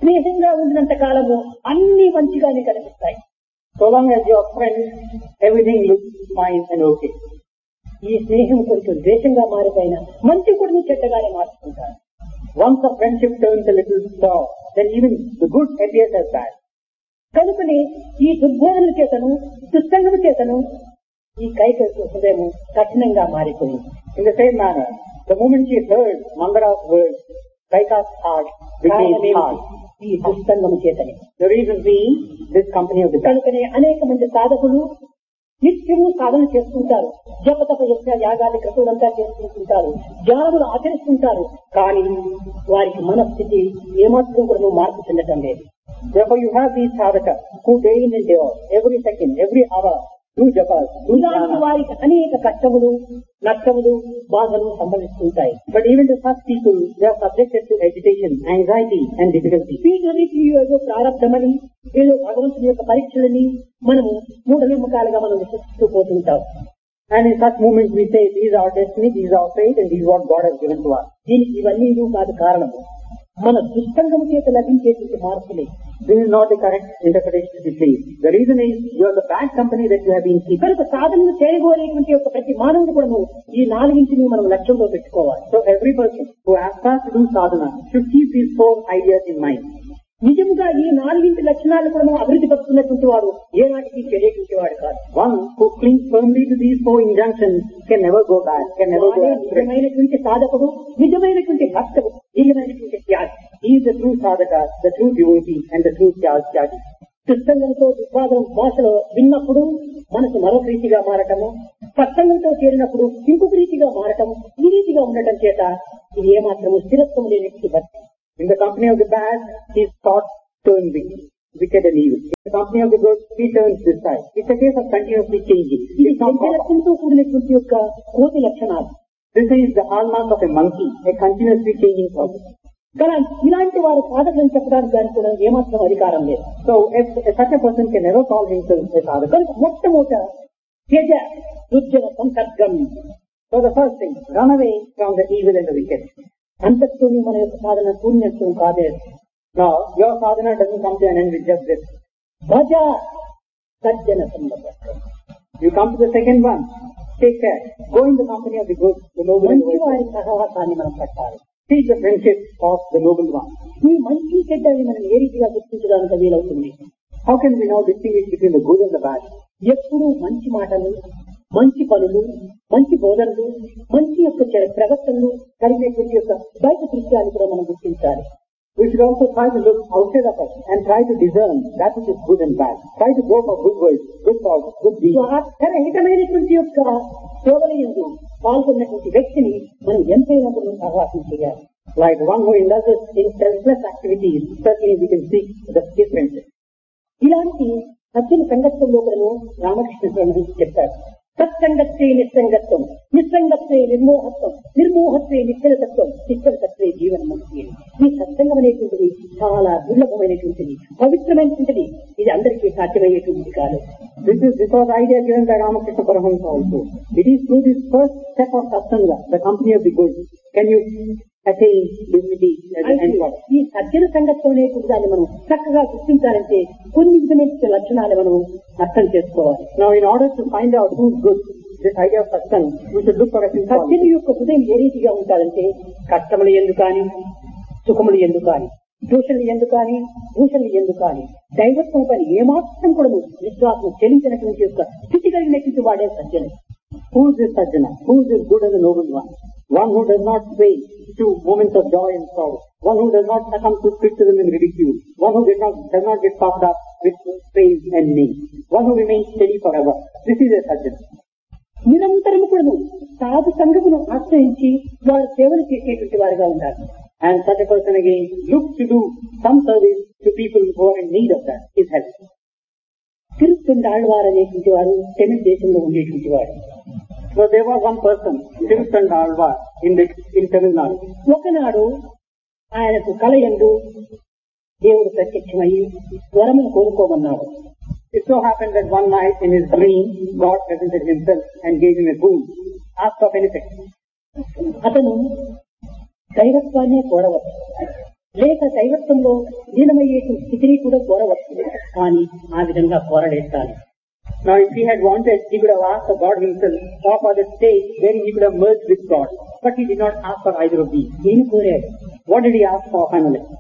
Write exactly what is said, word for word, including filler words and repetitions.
స్నేహంగా ఉండినంత కాలము అన్ని మంచిగానే కనిపిస్తాయి. So long as you are friends, everything looks fine and okay. ఈ స్నేహం కొంచెం ద్వేషంగా మారిపోయిన మంచి కూడా చెడ్డగానే మార్చుకుంటారు. Once a friendship turns a little sour, then even the good appears as bad. కనుకనే ఈ దుర్బోధన చేతను దుస్సంగము చేతను ఈ కైకేయి హృదయం కఠినంగా మారిపోయింది. In the same manner, the moment she heard Mandara's words, Kaika's heart became hard. ఈ దుస్సంగము చేతనే. The reason being, this company of the కనుకనే అనేక మంది సాధకులు నిత్యము సాధన చేసుకుంటారు, జపతప యజ్ఞ యాగాది క్రతువులంతా చేసుకుంటుంటారు, జ్ఞానములు ఆచరిస్తుంటారు. కానీ వారికి మనస్థితి ఏమాత్రం కూడా మార్పు చెందటం లేదు. Therefore you have these sadhakas who day in and day out, every second, every hour, do japas, do ఇలాంటి jnana. వారికి అనేక కష్టములు నష్టములు బాధలు సంభవిస్తుంటాయి. But even to such people, they are subjected to agitation, anxiety and difficulty. వీటన్నిటి ఏదో ప్రారంభమని ఏదో భగవంతుని యొక్క పరీక్షలని మనము మూఢనమ్మకాలుగా మనం విశ్వసిస్తూ పోతుంటాం. And in such moments we say, these are destiny, these are fate, and these are what God has given to us. దీనికి ఇవన్నీ కాదు కారణము, మన దుస్సంగము చేత లభించేటువంటి మార్పులే. This is not the correct interpretation to be pleased. The reason is, you are the bad company that you have been keeping. కనుక సాధనలు చేయబోయేటువంటి యొక్క ప్రతి మానవుడు కూడా ఈ నాలుగింటిని మనం లక్ష్యంలో పెట్టుకోవాలి. So every person who aspires to do sadhana should keep these four ideas in mind. నిజంగా ఈ నాలుగింటి లక్షణాలు కూడా అభివృద్ధి పరుస్తున్నటువంటి వాడు ఏనాటికి తెలియటువంటి వాడు కాదు. One who clings firmly to these four injunctions can never go bad, can never go వాడే astray. నిజమైనటువంటి సాధకుడు, నిజమైనటువంటి భక్తుడు, నిజమైనటువంటి త్యాగి. He is the true sadhaka, the true devotee, and the true tyagi. దుస్సంగంతో దుర్వాదం భాషలో విన్నప్పుడు మనసు మరొక రీతిగా మారటము, సత్సంగంతో చేరినప్పుడు ఇంకొక రీతిగా మారటము, ఈ రీతిగా ఉండటం చేత ఇది ఏమాత్రము స్థిరత్వం లేని భక్తి. In the company of the bad, his thoughts turn wicked, wicked and evil. In the company of the good, he turns this side. It's a case of continuously changing. ఇది It's not proper. లక్ష్యంతో కూడినటువంటి యొక్క కోతి లక్షణాలు. This is the hallmark of a monkey, a continuously changing thought. కానీ ఇలాంటి వారు సాధకులను చెప్పడానికి దానికి కూడా ఏమాత్రం అధికారం లేదు. So, if, if such a person can never call himself a sadhaka. కనుక మొట్టమొదట త్యజ దుర్జన సంసర్గం. So the first thing, run away from the evil and the wicked. అంతటితోనే మన యొక్క సాధన పూర్ణత్వం కాదే. Now, your sadhana doesn't come to an end with just this. భజ సజ్జన సంబంధం. You come to the second one. Take care. Go in the company of the good, the noble and the మంచి virtuous. వారి సహవాసాన్ని మనం పట్టాలి. Seek the friendship of the noble one. ఈ మంచి చెడ్డని మనం ఏ రీతిగా గుర్తించడానికి వీలవుతుంది? How can we now distinguish between the good and the bad? ఎప్పుడూ మంచి మాటలు, మంచి పనులు, మంచి బోధనలు, మంచి యొక్క చ- ప్రవర్తనలు కలిగినటువంటి యొక్క బయట దృశ్యాన్ని కూడా మనం గుర్తించాలి. We should also try to look outside of us and try to discern that which is good and bad. Try to go for good words, good thoughts, good deeds. స్వార్థరహితమైనటువంటి యొక్క సేవల యందు పాల్గొన్నటువంటి వ్యక్తిని మనం ఎంతైనా కూడా సహవాసం చేయాలి. Like one who indulges in selfless activities, certainly we can seek the difference. ఇలాంటి సత్యన సంగత్వంలో కూడా రామకృష్ణ స్వామి చెప్పారు. సత్సంగత్వే నిస్సంగత్వం, నిస్సంగత్వే నిర్మోహత్వం, నిర్మోహత్వే నిశ్చలతత్వం, నిశ్చలతత్వే జీవనముక్తి. ఈ సత్సంగం అనేటువంటిది చాలా దుర్లభమైనటువంటిది, పవిత్రమైనటువంటిది. ఇది అందరికీ సాధ్యమయ్యేటువంటిది కాదు. This is this was the idea given by Ramakrishna Paramahamsa also. It is through this first step of satsanga, the company of the good, can you attain dignity as an end product. ఈ సజ్జన సంగత్వం అనేటువంటి దాన్ని మనం చక్కగా గుర్తించాలంటే కొన్ని విధమైన లక్షణాలు మనం అర్థం చేసుకోవాలి. Now, in order to find out who's good, this idea of satsang, we should look for a few సజ్జన qualities. యొక్క హృదయం ఏ రీతిగా ఉంటారంటే కష్టములు ఎందు కానీ, సుఖములు ఎందు కానీ, దోషులు ఎందు కానీ, భూషణలు ఎందు కానీ, దైవత్వం పని ఏమాత్రం కూడా విశ్వాసం చెల్లించినటువంటి యొక్క స్థితి కలిగినటువంటి వాడే సజ్జన. Who is this sajjana? Who is this good and the noble one? One who does not sway to moments of joy and sorrow. One who does not succumb to criticism and ridicule. One who does not, does not get puffed up with praise and name. One who remains steady forever. This is a sajjana. నిరంతరము కూడా సాధు సంఘమును ఆశ్రయించి వారు సేవలు చేసేటువంటి వారుగా ఉండాలి. And such a person again looks to do some service to people who are in need of that, his help. తిరుత్తండాళ్వారు అనేటువంటి వారు తమిళ దేశంలో ఉండేటువంటి వాడు. So there was one person, Tiruthandalvar, in the in Tamil Nadu. ఒకనాడు ఆయనకు కలయందు దేవుడు ప్రత్యక్షమయ్యి వరమును కోరుకోమన్నాడు. It so happened that one night in his dream, God presented himself and gave him a boon. Ask of anything. అతను దైవత్వాన్నే కోరవచ్చు, లేక దైవత్వంలో లీనమయ్యేటువంటి స్థితిని కూడా కోరవచ్చు. కానీ ఆ విధంగా కోరలేస్తాను. Now if he had wanted, he could have asked for God himself, or for the state wherein he could have merged with God. But he did not ask for either of these. ఏం కోరాడు? What did he ask for finally?